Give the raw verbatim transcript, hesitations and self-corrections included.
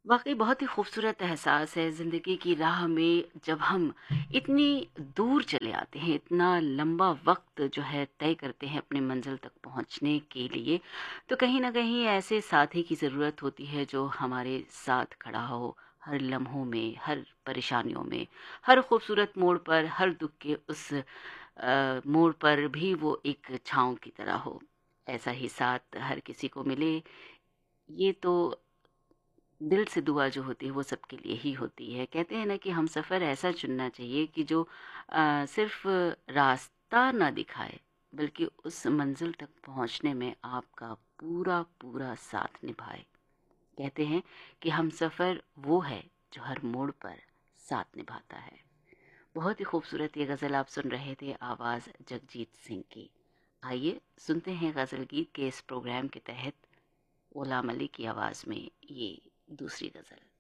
वाक़ई बहुत ही खूबसूरत एहसास है ज़िंदगी की राह में जब हम इतनी दूर चले आते हैं, इतना लंबा वक़्त जो है तय करते हैं अपनी मंज़िल तक पहुँचने के लिए, तो कहीं न कहीं ऐसे साथी की ज़रूरत होती है जो हमारे साथ खड़ा हो, हर लम्हों में, हर परेशानियों में, हर खूबसूरत मोड़ पर, हर दुःख के उस अ, मोड़ पर भी वो एक छाँव की तरह हो। ऐसा ही साथ हर किसी को मिले, ये तो दिल से दुआ जो होती है वो सबके लिए ही होती है। कहते हैं ना कि हम सफ़र ऐसा चुनना चाहिए कि जो अ, सिर्फ़ रास्ता ना दिखाए, बल्कि उस मंज़िल तक पहुँचने में आपका पूरा-पूरा साथ निभाए। कहते हैं कि हम सफ़र वो है जो हर मोड़ पर साथ निभाता है। बहुत ही खूबसूरत ये गज़ल आप सुन रहे थे, आवाज़ जगजीत सिंह की। आइए सुनते हैं गज़ल गीत के इस प्रोग्राम के तहत गुलाम अली की आवाज़ में ये दूसरी गज़ल।